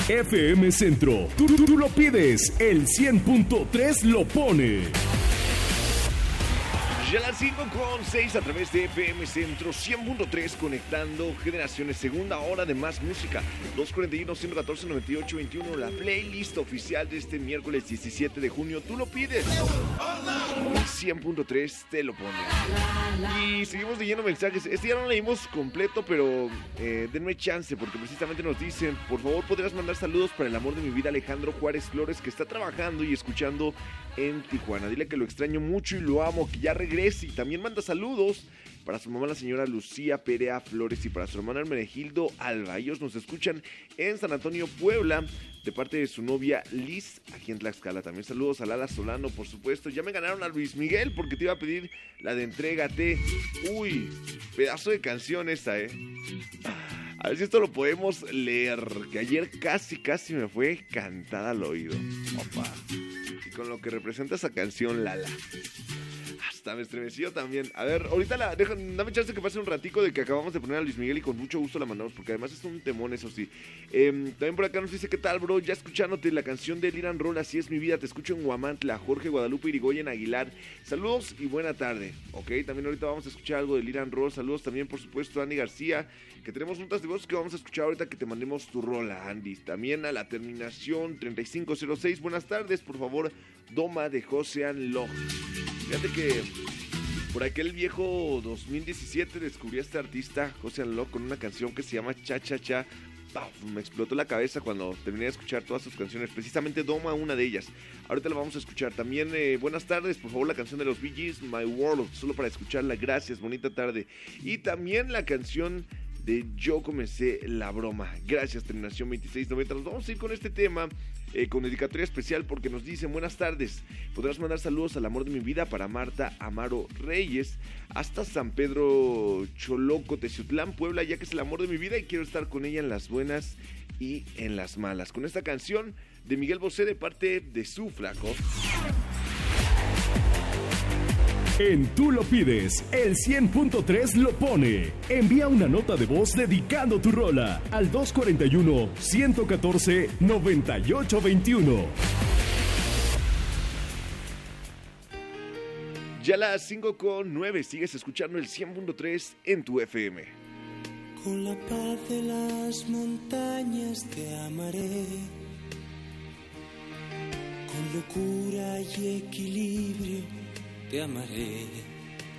FM Centro. Tú lo pides, el 100.3 lo pone. Ya las 5:06 a través de FM Centro 100.3, conectando generaciones, segunda hora de más música. 241 114 98 21, la playlist oficial de este miércoles 17 de junio. Tú lo pides, 100.3 te lo pone. Y seguimos leyendo mensajes. Este ya no lo leímos completo, pero denme chance, porque precisamente nos dicen: por favor, podrás mandar saludos para el amor de mi vida, Alejandro Juárez Flores, que está trabajando y escuchando en Tijuana. Dile que lo extraño mucho y lo amo, que ya regrese. Y también manda saludos para su mamá, la señora Lucía Perea Flores, y para su hermana Hermenegildo Alba. Ellos nos escuchan en San Antonio, Puebla, de parte de su novia Liz, aquí en Tlaxcala. También saludos a Lala Solano, por supuesto. Ya me ganaron a Luis Miguel, porque te iba a pedir la de Entrégate. Uy, pedazo de canción esta, A ver si esto lo podemos leer, que ayer casi me fue cantada al oído. Opa. Y con lo que representa esa canción, Lala. Hasta me estremeció también. A ver, ahorita dame chance que pase un ratico de que acabamos de poner a Luis Miguel y con mucho gusto la mandamos, porque además es un temón, eso sí. También por acá nos dice: ¿qué tal, bro? Ya escuchándote la canción de Liran Roll, Así es mi vida. Te escucho en Huamantla. Jorge Guadalupe Irigoyen Aguilar. Saludos y buena tarde. Ok, también ahorita vamos a escuchar algo de Liran Roll. Saludos también, por supuesto, a Andy García, que tenemos notas de voz que vamos a escuchar ahorita que te mandemos tu rola, Andy. También a la terminación 3506. Buenas tardes, por favor, Doma de Josean Log. Fíjate que por aquel viejo 2017 descubrí a este artista, Josean Log, con una canción que se llama Cha Cha Cha. Me explotó la cabeza cuando terminé de escuchar todas sus canciones, precisamente Doma, una de ellas. Ahorita la vamos a escuchar. También, buenas tardes, por favor, la canción de los Bee Gees, My World, solo para escucharla. Gracias, bonita tarde. Y también la canción de Yo Comencé la Broma. Gracias, terminación 2690. Nos vamos a ir con este tema, con dedicatoria especial, porque nos dicen: buenas tardes, podrás mandar saludos al amor de mi vida para Marta Amaro Reyes, hasta San Pedro Choloco, Teciutlán, Puebla, ya que es el amor de mi vida y quiero estar con ella en las buenas y en las malas. Con esta canción de Miguel Bosé de parte de su flaco. En Tú lo pides, el 100.3 lo pone. Envía una nota de voz dedicando tu rola al 241-114-9821. Ya las 5:09, sigues escuchando el 100.3 en tu FM. Con la paz de las montañas te amaré, con locura y equilibrio te amaré.